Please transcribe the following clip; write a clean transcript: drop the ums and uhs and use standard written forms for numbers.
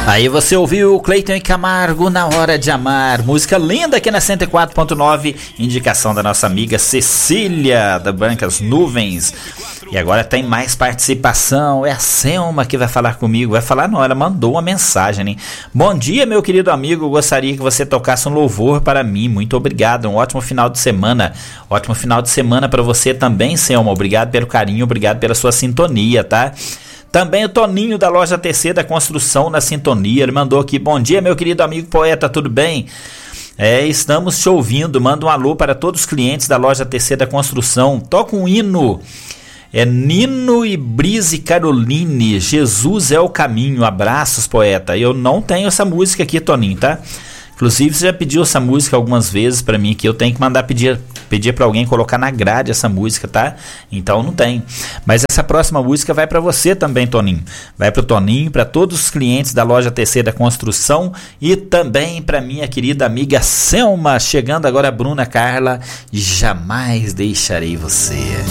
Aí você ouviu o Cleiton e Camargo, Na Hora de Amar, música linda aqui na 104.9, indicação da nossa amiga Cecília, da Brancas Nuvens. E agora tem mais participação, é a Selma que vai falar comigo, vai falar não, ela mandou uma mensagem, hein? Bom dia, meu querido amigo, gostaria que você tocasse um louvor para mim, muito obrigado, um ótimo final de semana para você também, Selma, obrigado pelo carinho, obrigado pela sua sintonia, tá? Também o Toninho da loja TC da Construção na sintonia, ele mandou aqui, bom dia meu querido amigo poeta, tudo bem? Estamos te ouvindo, manda um alô para todos os clientes da loja TC da Construção, toca um hino, Nino e Brise Caroline, Jesus é o caminho, abraços poeta, eu não tenho essa música aqui Toninho, tá? Inclusive você já pediu essa música algumas vezes pra mim, que eu tenho que mandar pedir pra alguém colocar na grade essa música, tá? Então não tem. Mas essa próxima música vai pra você também, Toninho. Vai pro Toninho, pra todos os clientes da loja TC da Construção e também pra minha querida amiga Selma. Chegando agora a Bruna Carla, Jamais Deixarei Você.